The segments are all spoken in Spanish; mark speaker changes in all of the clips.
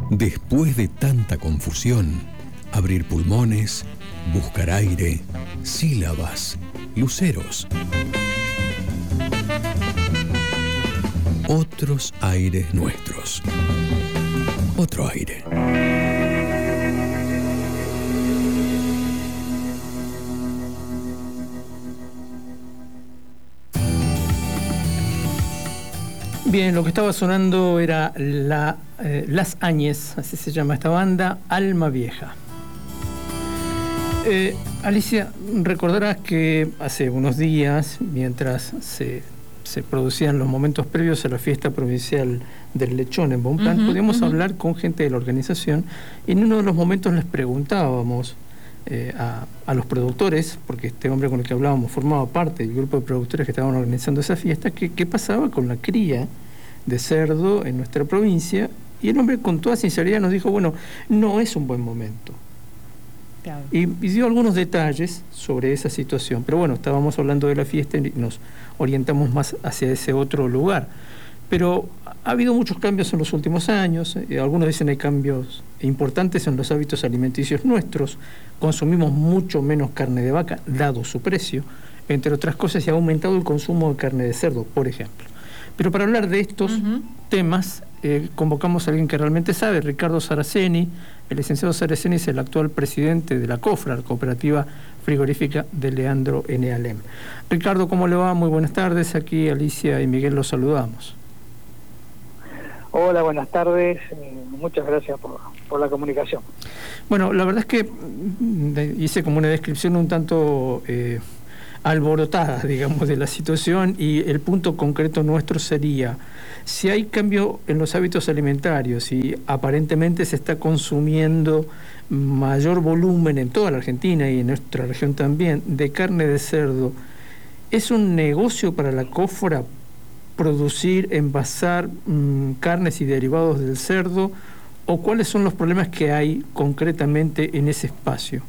Speaker 1: Después de tanta confusión, abrir pulmones, buscar aire, sílabas, luceros. Otros aires nuestros. Otro aire.
Speaker 2: Bien, lo que estaba sonando era Las Áñez, así se llama esta banda, Alma Vieja. Alicia, recordarás que hace unos días, mientras se producían los momentos previos a la fiesta provincial del lechón en Bonpland, podíamos hablar con gente de la organización y en uno de los momentos les preguntábamos a los productores, porque este hombre con el que hablábamos formaba parte del grupo de productores que estaban organizando esa fiesta, qué pasaba con la cría de cerdo en nuestra provincia, y el hombre con toda sinceridad nos dijo, bueno, no es un buen momento. Claro. Y dio algunos detalles sobre esa situación, pero bueno, estábamos hablando de la fiesta y nos orientamos más hacia ese otro lugar. Pero ha habido muchos cambios en los últimos años, algunos dicen que hay cambios importantes en los hábitos alimenticios nuestros, consumimos mucho menos carne de vaca, dado su precio, entre otras cosas, y ha aumentado el consumo de carne de cerdo, por ejemplo. Pero para hablar de estos temas, convocamos a alguien que realmente sabe, Ricardo Saraceni. El licenciado Saraceni es el actual presidente de la COFRA, la Cooperativa Frigorífica de Leandro N. Alem. Ricardo, ¿cómo le va? Muy buenas tardes. Aquí Alicia y Miguel los saludamos.
Speaker 3: Hola, buenas tardes. Muchas gracias por la comunicación.
Speaker 2: Bueno, la verdad es que hice como una descripción un tanto alborotada, digamos, de la situación, y el punto concreto nuestro sería, si hay cambio en los hábitos alimentarios y aparentemente se está consumiendo mayor volumen en toda la Argentina y en nuestra región también de carne de cerdo, ¿es un negocio para la COFRA producir, envasar carnes y derivados del cerdo, o cuáles son los problemas que hay concretamente en ese espacio?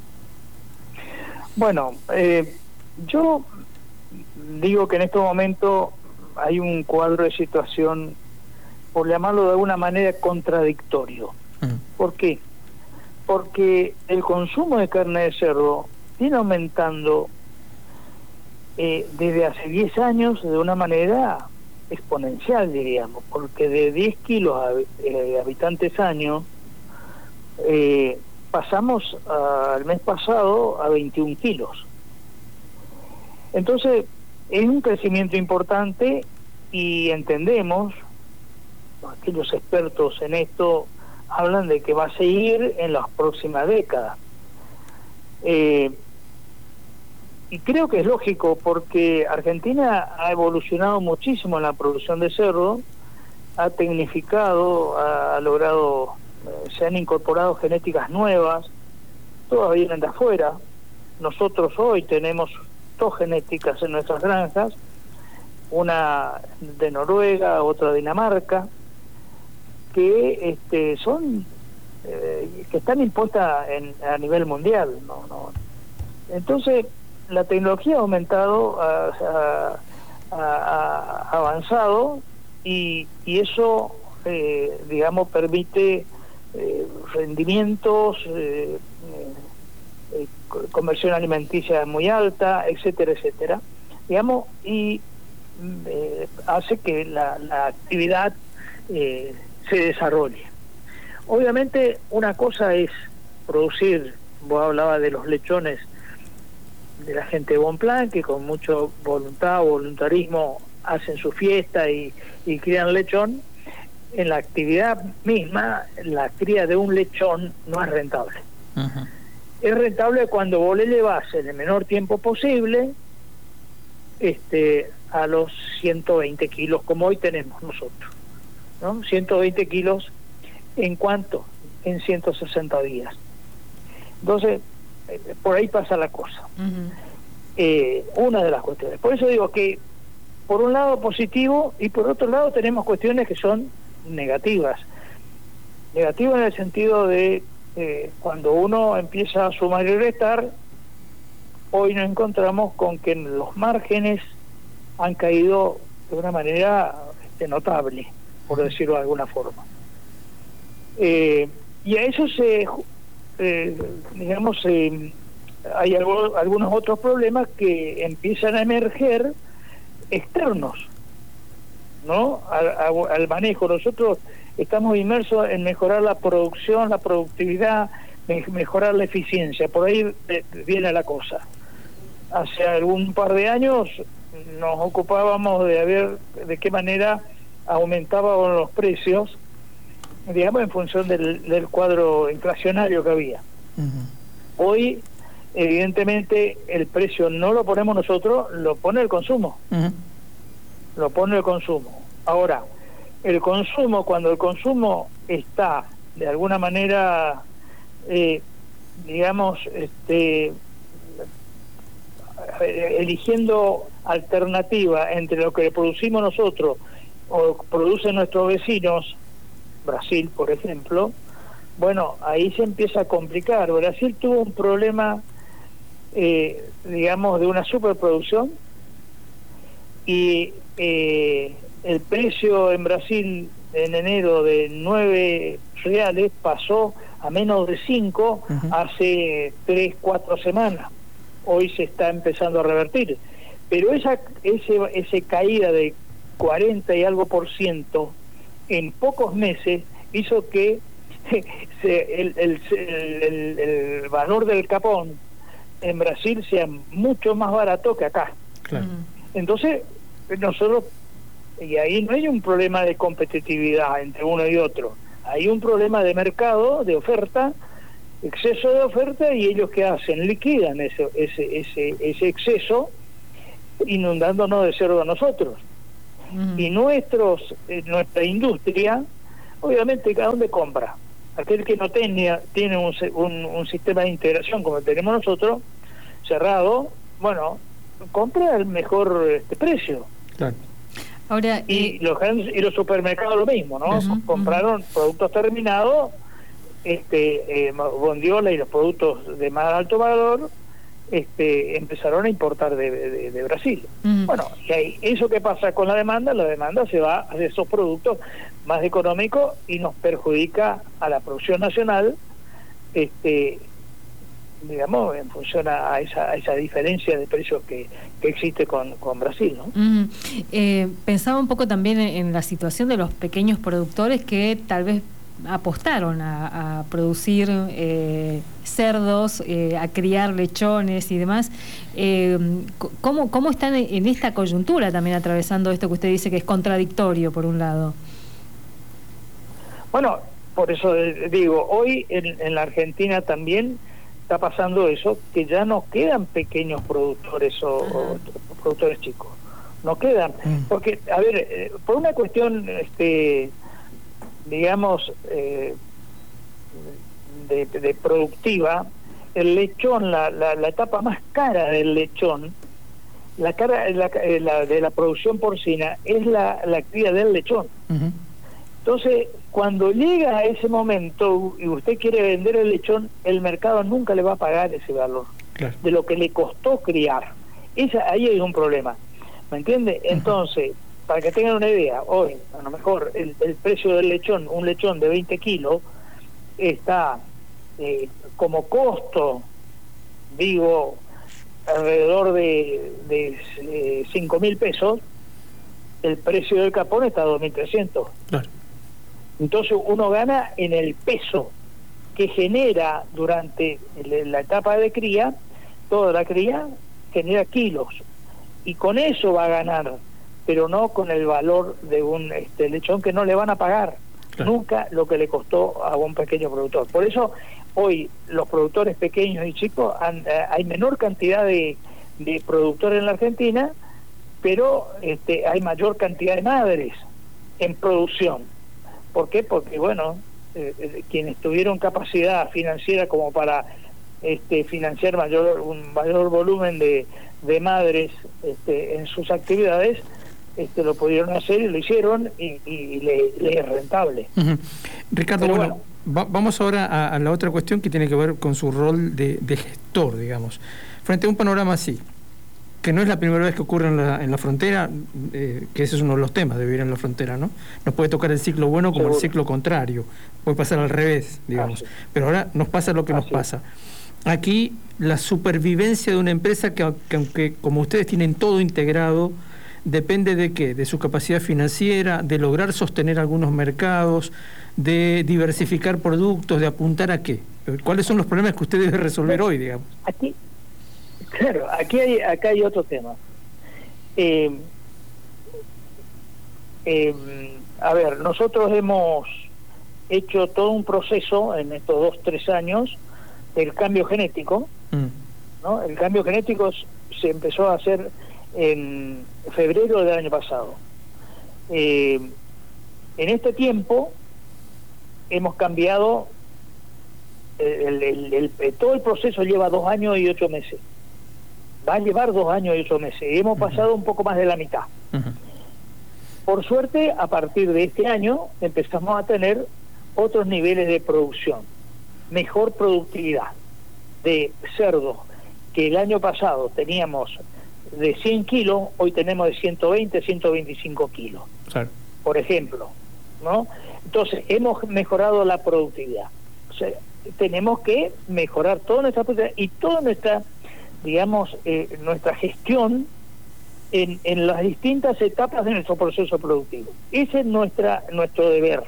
Speaker 3: Bueno, yo digo que en este momento hay un cuadro de situación, por llamarlo de alguna manera, contradictorio. ¿Por qué? Porque el consumo de carne de cerdo viene aumentando desde hace 10 años de una manera exponencial, diríamos, porque de 10 kilos habitantes año pasamos al mes pasado a 21 kilos. Entonces, es un crecimiento importante y entendemos, aquellos expertos en esto hablan de que va a seguir en las próximas décadas. Y creo que es lógico porque Argentina ha evolucionado muchísimo en la producción de cerdo, ha tecnificado, ha logrado, se han incorporado genéticas nuevas, todas vienen de afuera. Nosotros hoy tenemos dos genéticas en nuestras granjas, una de Noruega, otra de Dinamarca, que son que están impuestas a nivel mundial. Entonces la tecnología ha aumentado, ha avanzado, y eso digamos permite rendimientos, conversión alimenticia muy alta, etcétera, etcétera, digamos, y hace que la actividad se desarrolle. Obviamente una cosa es producir, vos hablabas de los lechones de la gente de Bonpland, que con mucho voluntad o voluntarismo hacen su fiesta y crían lechón. En la actividad misma, la cría de un lechón no es rentable. Es rentable cuando vos le llevas en el menor tiempo posible a los 120 kilos, como hoy tenemos nosotros, ¿no? 120 kilos, ¿en cuánto? En 160 días. Entonces, por ahí pasa la cosa. Una de las cuestiones. Por eso digo que, por un lado positivo, y por otro lado tenemos cuestiones que son negativas. Negativas en el sentido de cuando uno empieza a sumar y restar, hoy nos encontramos con que los márgenes han caído de una manera notable, por decirlo de alguna forma. Y a eso hay algunos otros problemas que empiezan a emerger externos, ¿no? Al manejo. Nosotros estamos inmersos en mejorar la producción, la productividad, mejorar la eficiencia. Por ahí viene la cosa. Hace algún par de años nos ocupábamos de ver de qué manera aumentaban los precios, digamos, en función del cuadro inflacionario que había. Hoy, evidentemente, el precio no lo ponemos nosotros, lo pone el consumo. Lo pone el consumo. Ahora, el consumo, cuando el consumo está, de alguna manera, digamos, eligiendo alternativa entre lo que producimos nosotros o producen nuestros vecinos, Brasil, por ejemplo, bueno, ahí se empieza a complicar. Brasil tuvo un problema, digamos, de una superproducción, y el precio en Brasil en enero de 9 reales pasó a menos de 5 hace 3-4 semanas. Hoy se está empezando a revertir, pero ese caída de 40 y algo % en pocos meses hizo que el valor del capón en Brasil sea mucho más barato que acá.
Speaker 2: Claro.
Speaker 3: Entonces nosotros, y ahí no hay un problema de competitividad entre uno y otro, hay un problema de mercado, de oferta, exceso de oferta, y ellos ¿qué hacen? Liquidan ese exceso, inundándonos de cerdo a nosotros. Y nuestra industria, obviamente, ¿a dónde compra? Aquel que no tiene un sistema de integración como tenemos nosotros, cerrado, bueno, compra el mejor precio. Claro.
Speaker 2: Ahora,
Speaker 3: y los supermercados lo mismo, ¿no? Compraron productos terminados, bondiola y los productos de más alto valor, empezaron a importar de Brasil. Bueno, y ahí, ¿eso qué pasa con la demanda? La demanda se va a esos productos más económicos y nos perjudica a la producción nacional, digamos, en función a esa diferencia de precios que existe con Brasil, ¿no?
Speaker 4: Pensaba un poco también en la situación de los pequeños productores que tal vez apostaron a producir cerdos, a criar lechones y demás. ¿Cómo están en esta coyuntura también atravesando esto que usted dice que es contradictorio por un lado?
Speaker 3: Bueno, por eso digo, hoy en la Argentina también está pasando eso, que ya no quedan pequeños productores o productores chicos, no quedan, porque, a ver, por una cuestión digamos de productiva, el lechón, la etapa más cara del lechón, de la producción porcina, es la cría del lechón. Entonces, cuando llega a ese momento y usted quiere vender el lechón, el mercado nunca le va a pagar ese valor, claro, de lo que le costó criar. Ahí hay un problema, ¿me entiende? Entonces, para que tengan una idea, hoy a lo mejor el precio del lechón, un lechón de 20 kilos, está como costo, digo, alrededor de 5.000 pesos. El precio del capón está a 2.300. Claro. Entonces uno gana en el peso que genera durante la etapa de cría. Toda la cría genera kilos, y con eso va a ganar, pero no con el valor de un lechón, que no le van a pagar, claro, nunca lo que le costó a un pequeño productor. Por eso hoy los productores pequeños y chicos, hay menor cantidad de productores en la Argentina, pero hay mayor cantidad de madres en producción. ¿Por qué? Porque, bueno, quienes tuvieron capacidad financiera como para financiar un mayor volumen de madres en sus actividades, lo pudieron hacer y lo hicieron, y le es rentable.
Speaker 2: Ricardo, pero bueno, vamos ahora a la otra cuestión que tiene que ver con su rol de gestor, digamos. Frente a un panorama así, que no es la primera vez que ocurre en la frontera, que ese es uno de los temas de vivir en la frontera, ¿no? Nos puede tocar el ciclo bueno como el ciclo contrario, puede pasar al revés, digamos. Pero ahora nos pasa lo que nos pasa. Aquí la supervivencia de una empresa que aunque como ustedes tienen todo integrado, depende de qué, de su capacidad financiera, de lograr sostener algunos mercados, de diversificar productos, de apuntar a qué. ¿Cuáles son los problemas que usted debe resolver hoy, digamos?
Speaker 3: Acá hay otro tema. A ver, nosotros hemos hecho todo un proceso en estos 2-3 años del cambio genético, ¿no? El cambio genético se empezó a hacer en febrero del año pasado. En este tiempo hemos cambiado, todo el proceso lleva 2 años y 8 meses. Va a llevar 2 años y 8 meses. Y hemos pasado un poco más de la mitad. Por suerte, a partir de este año empezamos a tener otros niveles de producción, mejor productividad de cerdos, que el año pasado teníamos de 100 kilos, hoy tenemos de 120, 125 kilos, claro, por ejemplo, ¿no? Entonces, hemos mejorado la productividad. O sea, tenemos que mejorar toda nuestra productividad y toda nuestra, digamos, nuestra gestión en las distintas etapas de nuestro proceso productivo. Ese es nuestro deber,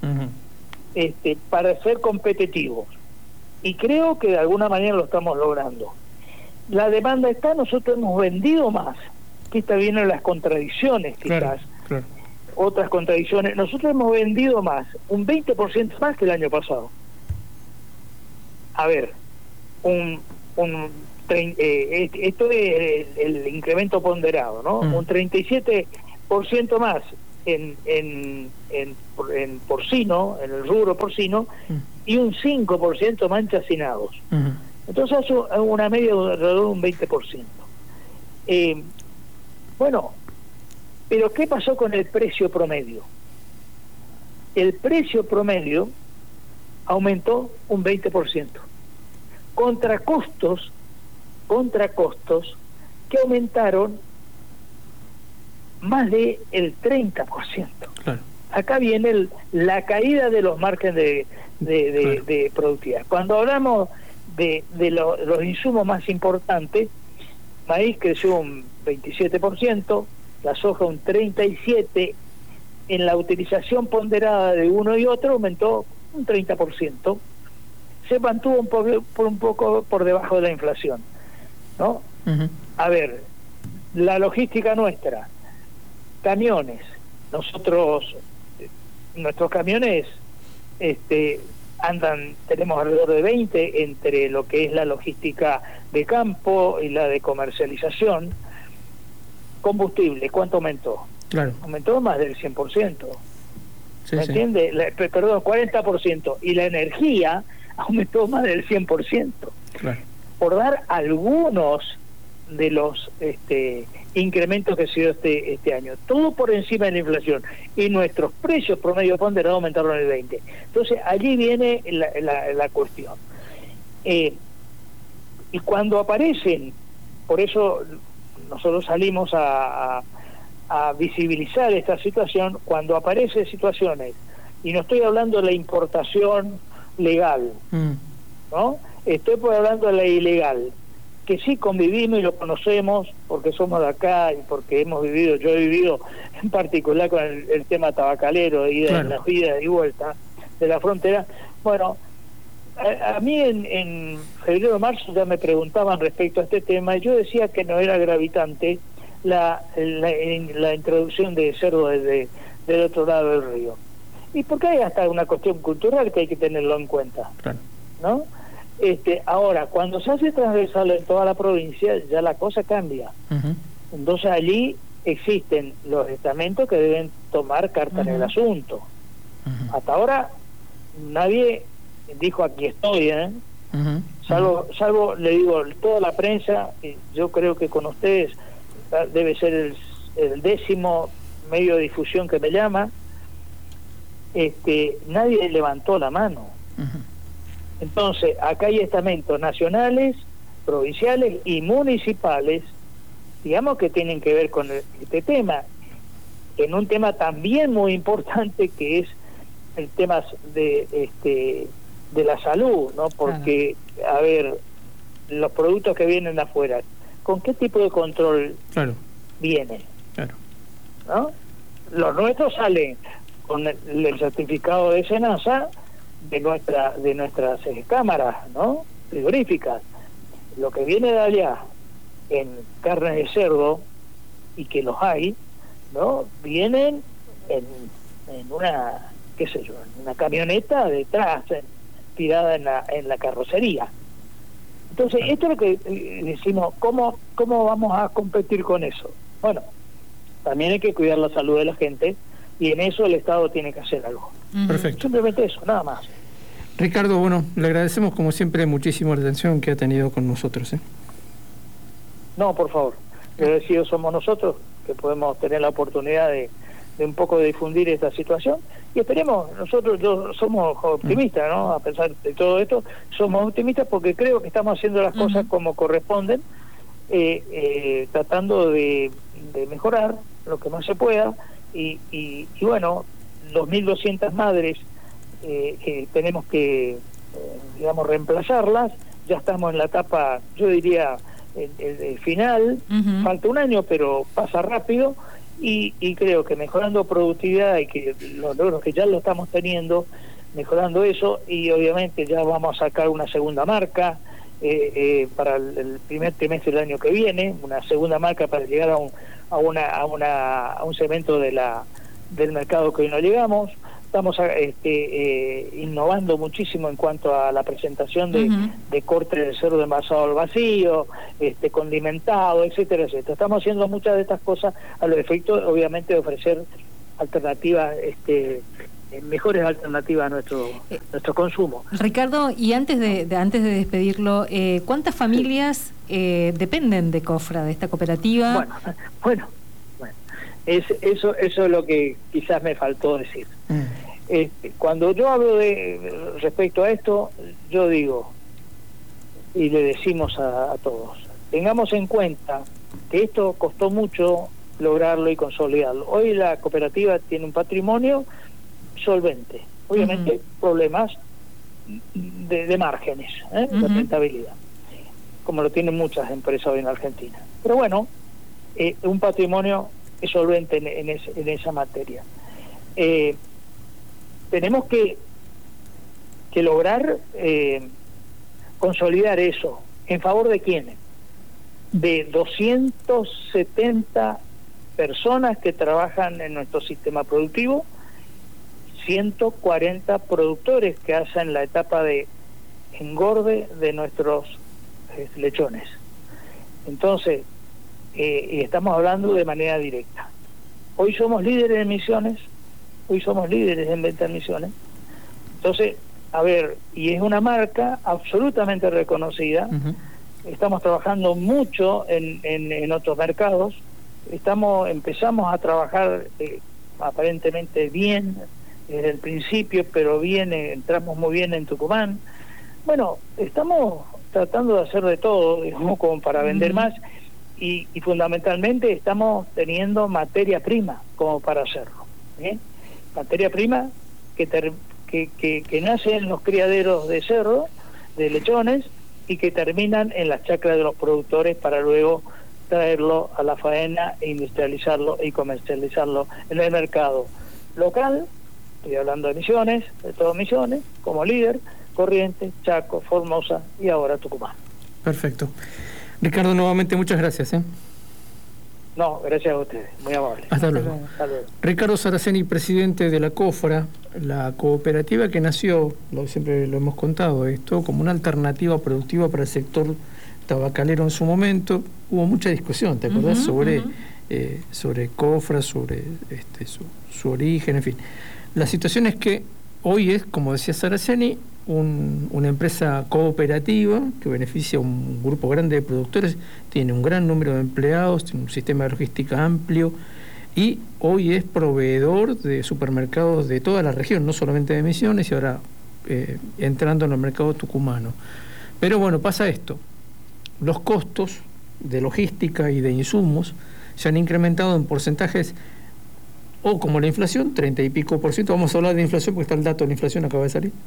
Speaker 3: para ser competitivos. Y creo que de alguna manera lo estamos logrando. La demanda está, nosotros hemos vendido más, que está vienen las contradicciones, quizás, claro. Otras contradicciones. Nosotros hemos vendido más, un 20% más que el año pasado. A ver, esto es el incremento ponderado, ¿no? Un 37% más en porcino, en el rubro porcino, y un 5% más en chacinados. Entonces hace una media de alrededor de un 20%. Bueno, pero ¿qué pasó con el precio promedio? El precio promedio aumentó un 20%, contra costos que aumentaron más del 30%. Claro. Acá viene la caída de los márgenes de productividad. Cuando hablamos de los insumos más importantes, maíz creció un 27%, la soja un 37%, en la utilización ponderada de uno y otro aumentó un 30%, se mantuvo un poco por debajo de la inflación, ¿no? A ver, la logística nuestra, camiones, nuestros camiones tenemos alrededor de 20 entre lo que es la logística de campo y la de comercialización. Combustible, ¿cuánto aumentó? Claro. Aumentó más del 100%. Sí, ¿me entiende? Perdón, 40%. Y la energía aumentó más del 100%. Claro. Por dar algunos de los incrementos que se dio este año. Todo por encima de la inflación. Y nuestros precios promedio ponderados aumentaron el 20%. Entonces, allí viene la cuestión. Y cuando aparecen, por eso nosotros salimos a visibilizar esta situación, cuando aparecen situaciones, y no estoy hablando de la importación legal, ¿no? Estoy hablando de la ilegal, que sí convivimos y lo conocemos porque somos de acá y porque yo he vivido en particular con el tema tabacalero, la ida y vuelta de la frontera. Bueno, a mí en febrero o marzo ya me preguntaban respecto a este tema y yo decía que no era gravitante la introducción de cerdo del otro lado del río. Y porque hay hasta una cuestión cultural que hay que tenerlo en cuenta, ¿no? Ahora, cuando se hace transversal en toda la provincia, ya la cosa cambia. Entonces allí existen los estamentos que deben tomar carta en el asunto. Hasta ahora nadie dijo aquí estoy, salvo le digo, toda la prensa, yo creo que con ustedes debe ser el 10º medio de difusión que me llama, nadie levantó la mano. Entonces, acá hay estamentos nacionales, provinciales y municipales digamos, que tienen que ver con este tema, en un tema también muy importante que es el tema de la salud, ¿no? Porque, a ver, los productos que vienen de afuera, ¿con qué tipo de control vienen?
Speaker 2: Claro.
Speaker 3: ¿No? Los nuestros salen con el certificado de SENASA de nuestras cámaras, ¿no? Frigoríficas. Lo que viene de allá en carne de cerdo, y que los hay, ¿no? Vienen en una, qué sé yo, en una camioneta detrás, tirada en la carrocería. Entonces, esto es lo que decimos, ¿cómo vamos a competir con eso? Bueno, también hay que cuidar la salud de la gente, y en eso el Estado tiene que hacer algo.
Speaker 2: Perfecto.
Speaker 3: Simplemente eso, nada más.
Speaker 2: Ricardo, bueno, le agradecemos como siempre muchísimo la atención que ha tenido con nosotros.
Speaker 3: No, por favor, agradecidos somos nosotros, que podemos tener la oportunidad de un poco de difundir esta situación, y esperemos, nosotros somos optimistas, ¿no? A pesar de todo esto, somos optimistas porque creo que estamos haciendo las cosas como corresponden, tratando de mejorar lo que más se pueda, y bueno, 2.200 madres tenemos que, digamos, reemplazarlas. Ya estamos en la etapa, yo diría, el final, falta un año, pero pasa rápido, y creo que mejorando productividad, y que los logros que ya lo estamos teniendo, mejorando eso, y obviamente ya vamos a sacar una segunda marca para el primer trimestre del año que viene, una segunda marca para llegar a un segmento del mercado que hoy no llegamos. Estamos innovando muchísimo en cuanto a la presentación de corte de cerdo envasado al vacío, condimentado, etcétera, etcétera. Estamos haciendo muchas de estas cosas a los efectos, obviamente, de ofrecer alternativas, mejores alternativas a nuestro consumo.
Speaker 4: Ricardo, y antes de despedirlo, ¿cuántas familias dependen de COFRA, de esta cooperativa?
Speaker 3: Bueno. Eso es lo que quizás me faltó decir. Cuando yo hablo respecto a esto, yo digo, y le decimos a todos, tengamos en cuenta que esto costó mucho lograrlo y consolidarlo. Hoy la cooperativa tiene un patrimonio solvente, obviamente problemas de márgenes, de rentabilidad, como lo tienen muchas empresas hoy en Argentina. Pero bueno, un patrimonio es solvente en esa materia. Tenemos que lograr consolidar eso. ¿En favor de quiénes? De 270 personas que trabajan en nuestro sistema productivo, 140 productores que hacen la etapa de engorde de nuestros lechones. Entonces, y estamos hablando de manera directa. Hoy somos líderes en emisiones, hoy somos líderes en venta de emisiones. Entonces, a ver, y es una marca absolutamente reconocida. Estamos trabajando mucho en otros mercados. Empezamos a trabajar aparentemente bien desde el principio, pero bien, entramos muy bien en Tucumán. Bueno, estamos tratando de hacer de todo, digamos, como para vender más. Y fundamentalmente estamos teniendo materia prima como para hacerlo. Materia prima que nace en los criaderos de cerdo, de lechones, y que terminan en las chacras de los productores para luego traerlo a la faena e industrializarlo y comercializarlo en el mercado local. Estoy hablando de Misiones, de todo Misiones, como líder, Corrientes, Chaco, Formosa y ahora Tucumán.
Speaker 2: Perfecto. Ricardo, nuevamente muchas gracias.
Speaker 3: No, gracias a ustedes, muy amable.
Speaker 2: Hasta luego. Ricardo Saraceni, presidente de la COFRA, la cooperativa que nació, siempre lo hemos contado esto, como una alternativa productiva para el sector tabacalero en su momento. Hubo mucha discusión, ¿te acordás? Sobre COFRA, sobre su origen, en fin. La situación es que hoy es, como decía Saraceni, una empresa cooperativa que beneficia a un grupo grande de productores, tiene un gran número de empleados, tiene un sistema de logística amplio, y hoy es proveedor de supermercados de toda la región, no solamente de Misiones, y ahora entrando en el mercado tucumano. Pero bueno, pasa esto, los costos de logística y de insumos se han incrementado en porcentajes, o como la inflación, 30 y pico %, vamos a hablar de inflación porque está el dato de la inflación, acaba de salir,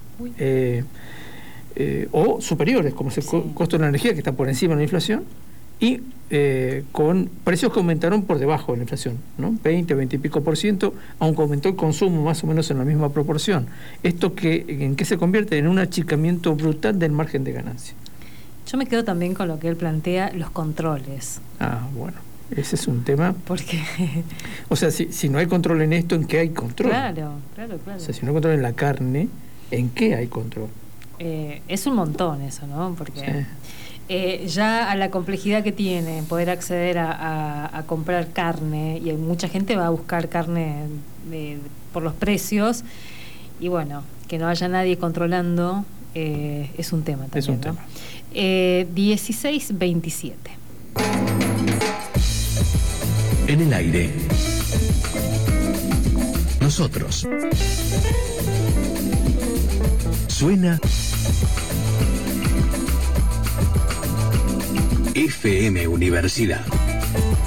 Speaker 2: o superiores, como es el costo de la energía, que está por encima de la inflación, y con precios que aumentaron por debajo de la inflación, ¿no? 20 y pico %, aunque aumentó el consumo más o menos en la misma proporción. ¿Esto en qué se convierte? En un achicamiento brutal del margen de ganancia.
Speaker 4: Yo me quedo también con lo que él plantea, los controles.
Speaker 2: Bueno, ese es un tema.
Speaker 4: Porque
Speaker 2: o sea, si no hay control en esto, ¿en qué hay control?
Speaker 4: Claro.
Speaker 2: O sea, si no hay control en la carne, ¿en qué hay control?
Speaker 4: Es un montón eso, ¿no? Porque ya a la complejidad que tiene poder acceder a comprar carne, y mucha gente va a buscar carne por los precios, y bueno, que no haya nadie controlando es un tema también.
Speaker 2: Es un
Speaker 4: tema.
Speaker 2: 16:27.
Speaker 1: En el aire. Nosotros. Suena FM Universidad.